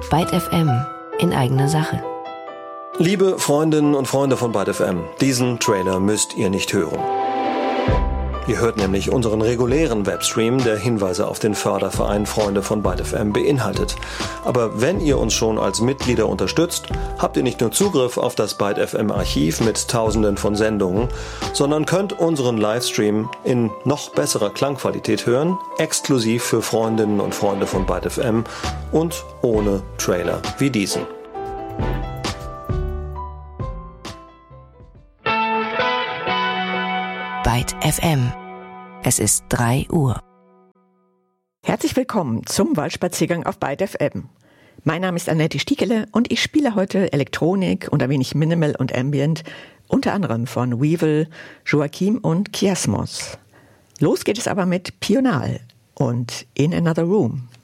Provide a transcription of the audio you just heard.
Byte FM in eigener Sache. Liebe Freundinnen und Freunde von Byte FM, diesen Trailer müsst ihr nicht hören. Ihr hört nämlich unseren regulären Webstream, der Hinweise auf den Förderverein Freunde von Byte FM beinhaltet. Aber wenn ihr uns schon als Mitglieder unterstützt, habt ihr nicht nur Zugriff auf das Byte FM Archiv mit Tausenden von Sendungen, sondern könnt unseren Livestream in noch besserer Klangqualität hören, exklusiv für Freundinnen und Freunde von Byte FM und ohne Trailer wie diesen. Byte FM. Es ist 3 Uhr. Herzlich willkommen zum Waldspaziergang auf Byte FM. Mein Name ist Annette Stiekele und ich spiele heute Elektronik und ein wenig Minimal und Ambient, unter anderem von Weevil, Joachim und Kiasmos. Los geht es aber mit Pional und In Another Room.